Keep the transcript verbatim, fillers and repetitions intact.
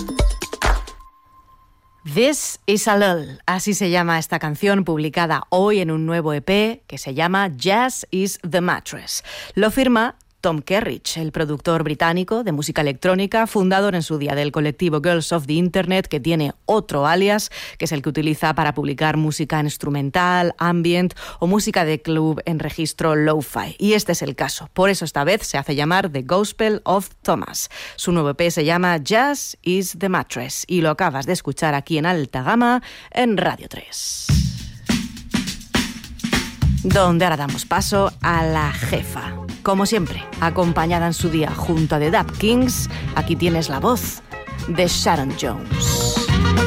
This is a lull, así se llama esta canción, publicada hoy en un nuevo E P que se llama Jazz is the Mattress. Lo firma Tom Kerridge, el productor británico de música electrónica, fundador en su día del colectivo Girls of the Internet, que tiene otro alias, que es el que utiliza para publicar música instrumental, ambient o música de club en registro lo-fi. Y este es el caso. Por eso esta vez se hace llamar The Gospel of Thomas. Su nuevo E P se llama Jazz is the Mattress y lo acabas de escuchar aquí en Alta Gama en Radio tres. Donde ahora damos paso a la jefa. Como siempre, acompañada en su día junto a The Dap Kings, aquí tienes la voz de Sharon Jones.